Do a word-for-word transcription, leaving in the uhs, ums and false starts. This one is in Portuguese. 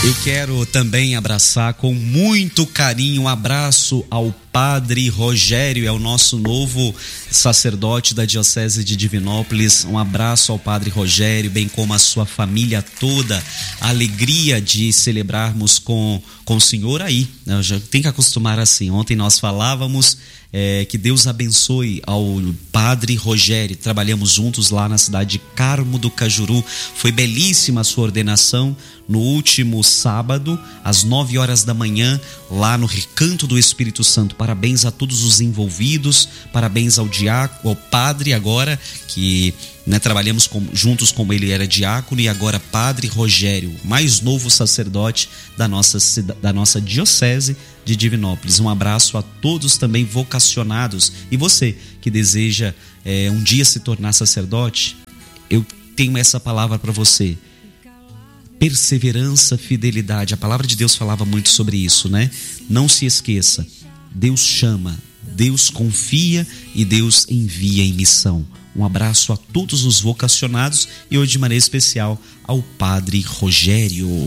Eu quero também abraçar com muito carinho, um abraço ao Padre Rogério, é o nosso novo sacerdote da Diocese de Divinópolis. Um abraço ao Padre Rogério, bem como a sua família toda. A alegria de celebrarmos com, com o Senhor aí. Eu já tenho que acostumar assim. Ontem nós falávamos é, que Deus abençoe ao Padre Rogério. Trabalhamos juntos lá na cidade de Carmo do Cajuru. Foi belíssima a sua ordenação no último sábado, às nove horas da manhã, lá no Recanto do Espírito Santo. Parabéns a todos os envolvidos, parabéns ao diácono, ao padre agora, que né, trabalhamos com, juntos como ele era diácono, e agora Padre Rogério, mais novo sacerdote da nossa, da nossa Diocese de Divinópolis. Um abraço a todos também vocacionados. E você que deseja é, um dia se tornar sacerdote, eu tenho essa palavra para você: perseverança, fidelidade. A palavra de Deus falava muito sobre isso, né? Não se esqueça, Deus chama, Deus confia e Deus envia em missão. Um abraço a todos os vocacionados e hoje de maneira especial ao Padre Rogério.